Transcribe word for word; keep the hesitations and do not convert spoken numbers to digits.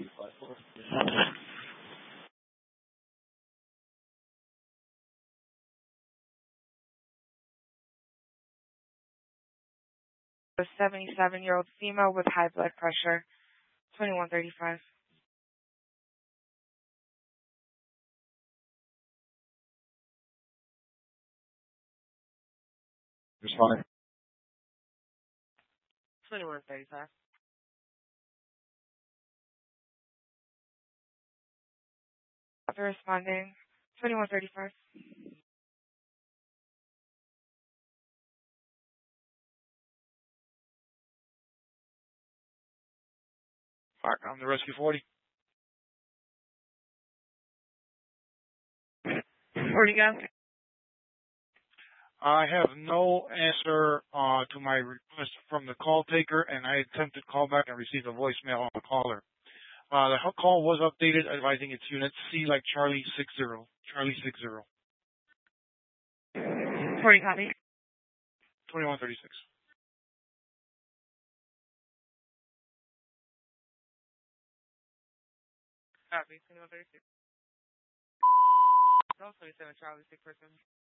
A seventy-seven-year-old female with high blood pressure, twenty-one thirty-five. Responding. twenty-one thirty-five. After responding, twenty-one thirty-five. Alright, I'm the rescue forty. Where'd you go? I have no answer uh, to my request from the call taker, and I attempted to call back and received a voicemail on the caller. Uh, the h- call was updated, advising it's unit C like Charlie six zero. Charlie six zero. Where you copy? twenty-one thirty-six. Copy. twenty-one thirty-six. twenty-seven Charlie, six person.